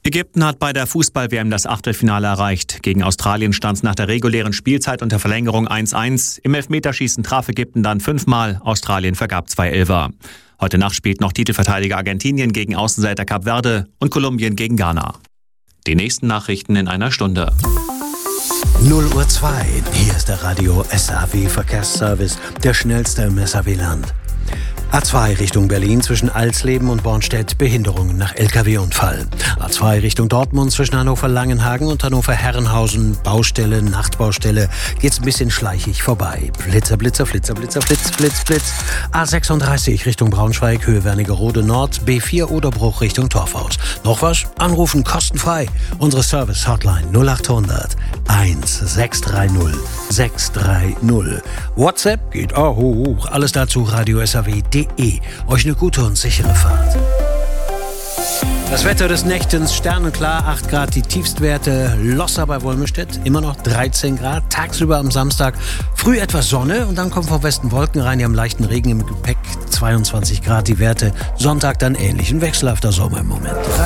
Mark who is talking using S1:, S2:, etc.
S1: Ägypten hat bei der Fußball-WM das Achtelfinale erreicht. Gegen Australien stand es nach der regulären Spielzeit und der Verlängerung 1:1. Im Elfmeterschießen traf Ägypten dann 5-mal. Australien vergab 2 Elfer. Heute Nacht spielt noch Titelverteidiger Argentinien gegen Außenseiter Kap Verde und Kolumbien gegen Ghana. Die nächsten Nachrichten in einer Stunde.
S2: 0:02 Uhr. Hier ist der Radio SAW Verkehrsservice, der schnellste im SAW-Land. A2 Richtung Berlin zwischen Alsleben und Bornstedt, Behinderungen nach LKW-Unfall. A2 Richtung Dortmund zwischen Hannover-Langenhagen und Hannover-Herrenhausen, Baustelle, Nachtbaustelle, geht's ein bisschen schleichig vorbei. Blitzer, Blitzer, Flitzer, Blitzer, Flitz, Blitz, Blitz. A36 Richtung Braunschweig, Höhe Wernigerode Nord, B4 Oderbruch Richtung Torfhaus. Noch was? Anrufen kostenfrei. Unsere Service-Hotline 0800 1630 630. WhatsApp geht auch hoch. Alles dazu radio-saw.de. Euch eine gute und sichere Fahrt. Das Wetter des Nächtens sternenklar, 8 Grad die Tiefstwerte. Losser bei Wolmestedt, immer noch 13 Grad. Tagsüber am Samstag früh etwas Sonne und dann kommen vom Westen Wolken rein. Die haben leichten Regen im Gepäck, 22 Grad die Werte. Sonntag dann ähnlich, ein wechselhafter Sommer im Moment.